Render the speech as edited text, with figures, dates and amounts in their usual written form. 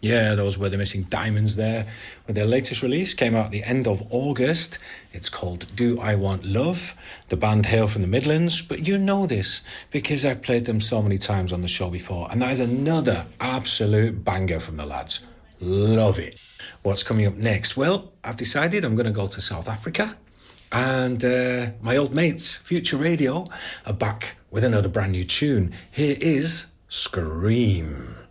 Yeah, those were the Missing Diamonds there. With their latest release, came out at the end of August. It's called Do I Want Love? The band hail from the Midlands, but you know this because I've played them so many times on the show before, and that is another absolute banger from the lads. Love it. What's coming up next? Well, I've decided I'm going to go to South Africa, and my old mates, Future Radio, are back with another brand new tune. Here is Scream.